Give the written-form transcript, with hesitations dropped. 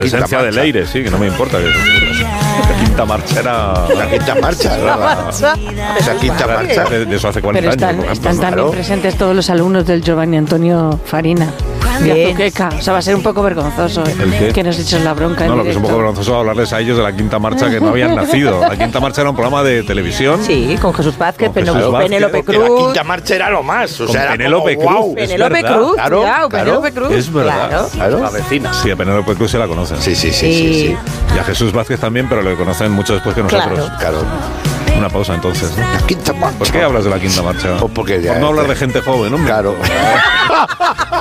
Esencia de Leire, sí, que no me importa. La quinta marcha era... La quinta marcha, esa quinta marcha. De eso hace 40 Pero años, por están ejemplo. también presentes todos los alumnos del Giovanni Antonio Farina de Azuqueca. O sea, va a ser un poco vergonzoso ¿El qué? que nos eches la bronca. No, en lo que es un poco directo. vergonzoso hablarles a ellos de la quinta marcha que no habían nacido. La quinta marcha era un programa de televisión. Sí, con Jesús Vázquez, Con Jesús Vázquez, Penélope Que la Cruz. quinta marcha era lo más. O Con sea, era Penélope como, Cruz. guau. Es Penélope verdad. Cruz, Claro, cuidado, claro. Penélope Cruz. Es verdad. Claro. Claro. Sí, a Penélope Cruz se la conocen. Sí. Y a Jesús Vázquez también, pero le conocen mucho después que nosotros. Claro. Una pausa entonces, ¿no? La quinta marcha. ¿Por qué hablas de la quinta marcha? Pues porque ya- Por no hablar de gente joven, hombre. Claro.